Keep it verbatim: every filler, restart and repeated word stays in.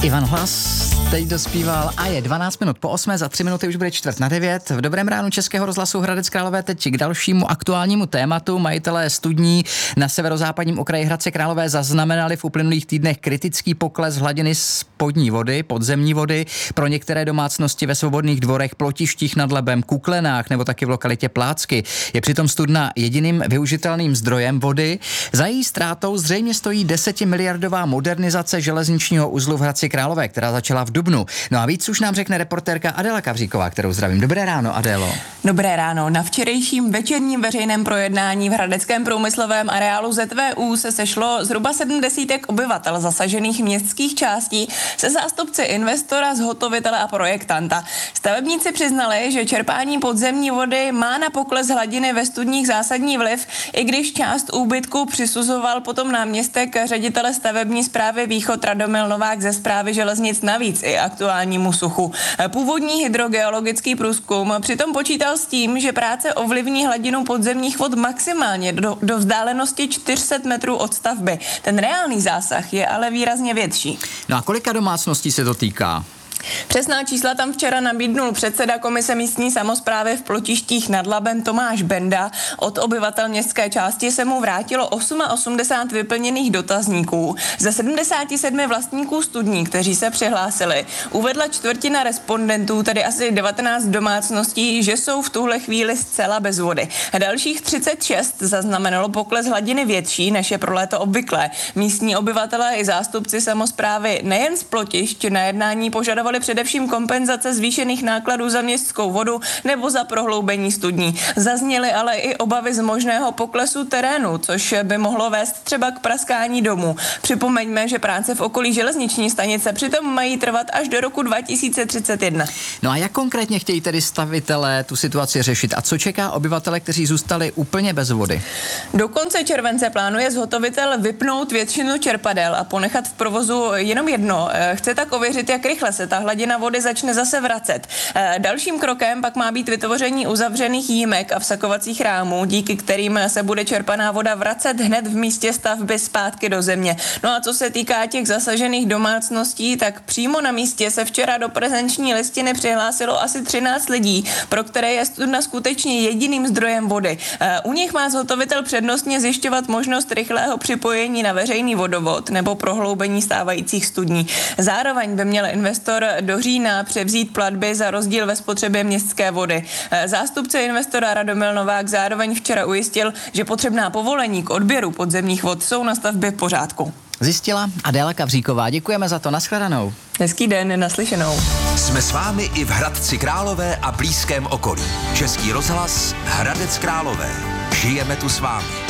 Ivan Hlas teď dospíval a je dvanáct minut po osmé, za tři minuty už bude čtvrt na devět. V Dobrém ránu Českého rozhlasu Hradec Králové teď k dalšímu aktuálnímu tématu. Majitelé studní na severozápadním okraji Hradce Králové zaznamenali v uplynulých týdnech kritický pokles hladiny spodní vody, podzemní vody pro některé domácnosti ve Svobodných dvorech, Plotištích nad Labem, Kuklenách nebo taky v lokalitě Plácky. Je přitom studna jediným využitelným zdrojem vody. Za její ztrátou zřejmě stojí desetimiliardová modernizace železničního uzlu v Hradci Králové, která začala v dubnu. No a víc už nám řekne reportérka Adéla Kavříková, kterou zdravím. Dobré ráno, Adélo. Dobré ráno. Na včerejším večerním veřejném projednání v hradeckém průmyslovém areálu Z V U se sešlo zhruba sedmdesítek obyvatel zasažených městských částí se zástupci investora, zhotovitele a projektanta. Stavebníci přiznali, že čerpání podzemní vody má na pokles hladiny ve studních zásadní vliv, i když část úbytku přisuzoval potom náměstek ředitele stavební správy Východ Radomil Novák ze správy železnic, navíc i aktuálnímu suchu. Původní hydrogeologický průzkum přitom počítal s tím, že práce ovlivní hladinu podzemních vod maximálně do, do vzdálenosti čtyři sta metrů od stavby. Ten reálný zásah je ale výrazně větší. No a kolika domácností se to týká? Přesná čísla tam včera nabídnul předseda komise místní samosprávy v Plotištích nad Labem Tomáš Benda. Od obyvatel městské části se mu vrátilo osmdesát osm vyplněných dotazníků. Ze sedmdesáti sedmi vlastníků studní, kteří se přihlásili, uvedla čtvrtina respondentů, tedy asi devatenáct domácností, že jsou v tuhle chvíli zcela bez vody. Dalších třicet šest zaznamenalo pokles hladiny větší, než je pro léto obvyklé. Místní obyvatelé i zástupci samosprávy nejen z Plotišť na jednání požadovali především kompenzace zvýšených nákladů za městskou vodu nebo za prohloubení studní. Zazněly ale i obavy z možného poklesu terénu, což by mohlo vést třeba k praskání domů. Připomeňme, že práce v okolí železniční stanice přitom mají trvat až do roku dva tisíce třicet jedna. No a jak konkrétně chtějí tedy stavitelé tu situaci řešit a co čeká obyvatele, kteří zůstali úplně bez vody? Do konce července plánuje zhotovitel vypnout většinu čerpadel a ponechat v provozu jenom jedno. Chce tak ověřit, jak rychle se ta hladina vody začne zase vracet. Dalším krokem pak má být vytvoření uzavřených jímek a vsakovacích rámů, díky kterým se bude čerpaná voda vracet hned v místě stavby zpátky do země. No a co se týká těch zasažených domácností, tak přímo na místě se včera do prezenční listiny přihlásilo asi třináct lidí, pro které je studna skutečně jediným zdrojem vody. U nich má zhotovitel přednostně zjišťovat možnost rychlého připojení na veřejný vodovod nebo prohloubení stávajících studní. Zároveň by měl investor do října převzít platby za rozdíl ve spotřebě městské vody. Zástupce investora Radomil Novák zároveň včera ujistil, že potřebná povolení k odběru podzemních vod jsou na stavbě v pořádku. Zjistila Adéla Kavříková. Děkujeme za to. Nashledanou. Hezký den, naslyšenou. Jsme s vámi i v Hradci Králové a blízkém okolí. Český rozhlas Hradec Králové. Žijeme tu s vámi.